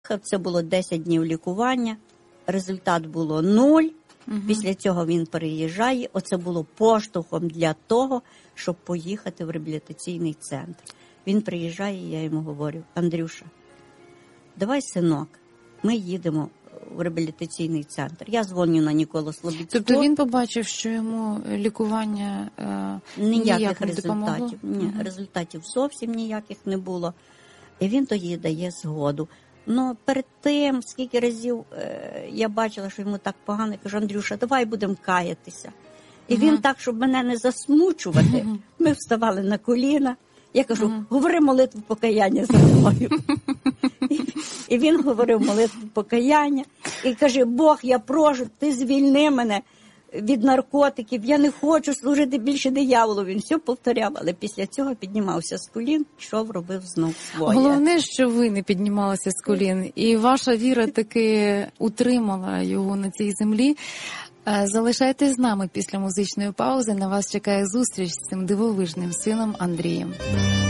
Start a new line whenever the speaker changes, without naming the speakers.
Це було 10 днів лікування, результат було 0. Після цього він переїжджає. Оце було поштовхом для того, щоб поїхати в реабілітаційний центр. Він приїжджає, і я йому говорю: Андрюша, давай, синок, ми їдемо в реабілітаційний центр. Я дзвоню на Ніколу Слобідського.
Тобто він побачив, що йому лікування
ніяких
не допомогло?
результатів. Ні, результатів зовсім ніяких не було. І він тоді дає згоду. Ну, перед тим, скільки разів я бачила, що йому так погано, я кажу: Андрюша, давай будемо каятися. І він так, щоб мене не засмучувати, ми вставали на коліна. Я кажу: говори молитву покаяння за мною. І він говорив молитву покаяння. І каже: Бог, я прошу, ти звільни мене від наркотиків, я не хочу служити більше дияволу. Він все повторяв, але після цього піднімався з колін, йшов, робив знов своє.
Головне, що ви не піднімалися з колін, і ваша віра таки утримала його на цій землі. Залишайтесь з нами після музичної паузи. На вас чекає зустріч з цим дивовижним сином Андрієм.